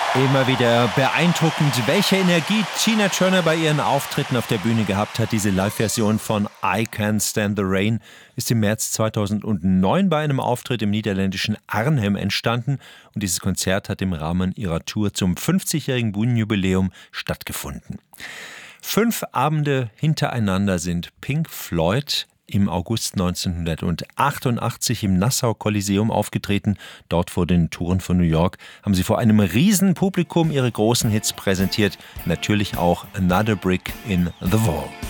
Immer wieder beeindruckend, welche Energie Tina Turner bei ihren Auftritten auf der Bühne gehabt hat. Diese Live-Version von I Can't Stand the Rain ist im März 2009 bei einem Auftritt im niederländischen Arnhem entstanden. Und dieses Konzert hat im Rahmen ihrer Tour zum 50-jährigen Bühnenjubiläum stattgefunden. 5 Abende hintereinander sind Pink Floyd im August 1988 im Nassau-Kolosseum aufgetreten. Dort vor den Touren von New York haben sie vor einem riesen Publikum ihre großen Hits präsentiert. Natürlich auch Another Brick in the Wall.